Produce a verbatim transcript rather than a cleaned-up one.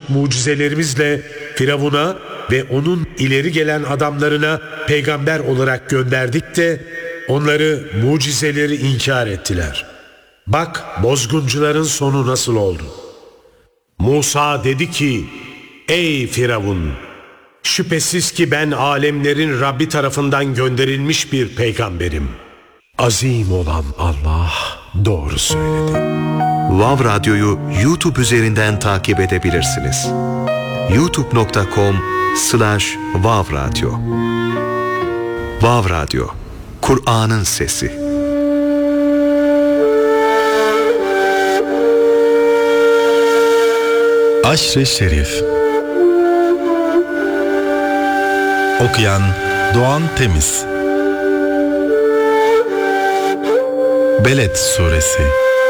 açık mucizelerimizle Firavun'a ve onun ileri gelen adamlarına peygamber olarak gönderdik de onları mucizeleri inkar ettiler. Bak bozguncuların sonu nasıl oldu. Musa dedi ki, ey Firavun, şüphesiz ki ben alemlerin Rabbi tarafından gönderilmiş bir peygamberim. Azim olan Allah doğru söyledi. Vav Radyo'yu YouTube üzerinden takip edebilirsiniz. youtube nokta com slash vav radyo. Vav Radyo, Kur'an'ın sesi. Aşr-ı Şerif. Okuyan Doğan Temiz. Beled Suresi.